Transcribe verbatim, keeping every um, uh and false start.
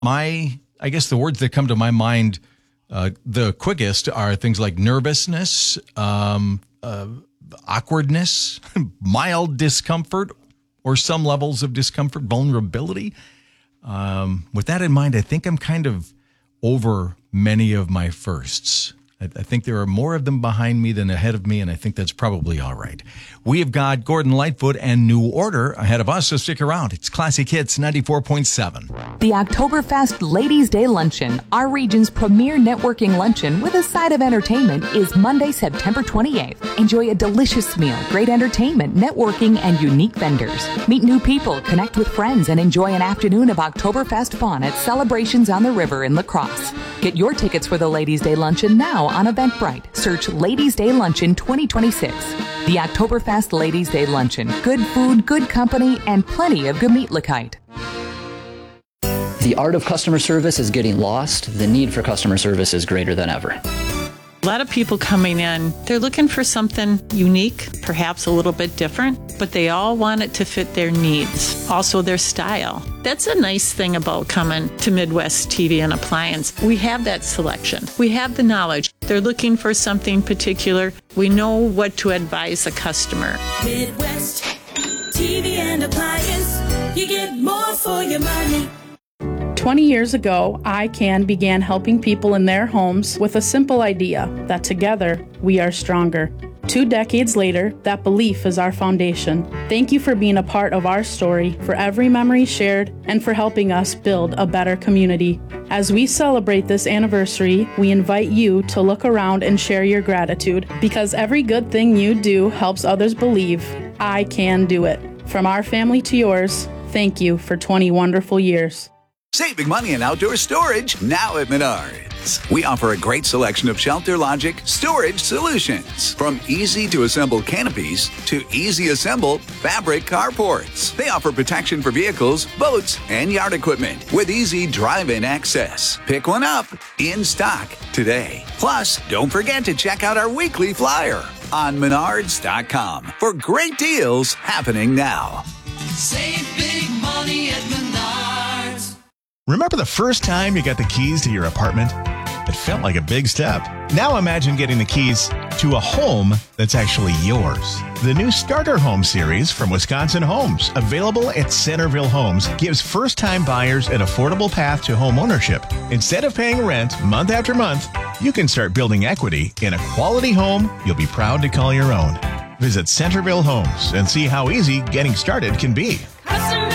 My, I guess the words that come to my mind uh, the quickest are things like nervousness, um, uh, awkwardness, mild discomfort, or some levels of discomfort, vulnerability. Um, with that in mind, I think I'm kind of over many of my firsts. I, I think there are more of them behind me than ahead of me, and I think that's probably all right. We have got Gordon Lightfoot and New Order ahead of us, so stick around. It's Classic Hits ninety-four point seven. The Oktoberfest Ladies' Day Luncheon, our region's premier networking luncheon with a side of entertainment, is Monday, September twenty-eighth. Enjoy a delicious meal, great entertainment, networking, and unique vendors. Meet new people, connect with friends, and enjoy an afternoon of Oktoberfest fun at Celebrations on the River in La Crosse. Get your tickets for the Ladies' Day Luncheon now on Eventbrite. Search Ladies' Day Luncheon twenty twenty-six. The Oktoberfest Ladies' Day Luncheon. Good food, good company, and plenty of Gemütlichkeit. The art of customer service is getting lost. The need for customer service is greater than ever. A lot of people coming in, they're looking for something unique, perhaps a little bit different, but they all want it to fit their needs, also their style. That's a nice thing about coming to Midwest T V and Appliance. We have that selection. We have the knowledge. They're looking for something particular. We know what to advise a customer. Midwest T V and Appliance, you get more for your money. twenty years ago, iCan began helping people in their homes with a simple idea that together we are stronger. Two decades later, that belief is our foundation. Thank you for being a part of our story, for every memory shared, and for helping us build a better community. As we celebrate this anniversary, we invite you to look around and share your gratitude, because every good thing you do helps others believe I can do it. From our family to yours, thank you for twenty wonderful years. Saving money in outdoor storage now at Menards. We offer a great selection of Shelter Logic storage solutions. From easy-to-assemble canopies to easy-assemble fabric carports. They offer protection for vehicles, boats, and yard equipment with easy drive-in access. Pick one up in stock today. Plus, don't forget to check out our weekly flyer on menards dot com for great deals happening now. Save big money at Menards. Remember the first time you got the keys to your apartment? It felt like a big step. Now imagine getting the keys to a home that's actually yours. The new Starter Home series from Wisconsin Homes, available at Centerville Homes, gives first-time buyers an affordable path to home ownership. Instead of paying rent month after month, you can start building equity in a quality home you'll be proud to call your own. Visit Centerville Homes and see how easy getting started can be.